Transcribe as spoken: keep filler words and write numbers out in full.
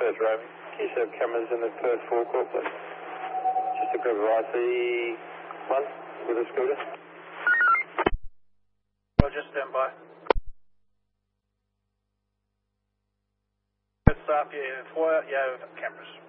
Perth Roaming. Can you set up cameras in the Perth forecourt, please? Just a group of I C one with a scooter. Roger, stand by. Good staff, you have foyer, you have cameras.